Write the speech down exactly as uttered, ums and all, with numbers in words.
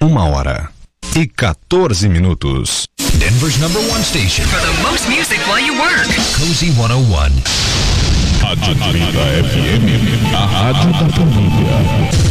Uma hora e quatorze minutos. Denver's number one station for the most music while you work. Cozy cento e um. Rádio Trinta F M, a rádio da família.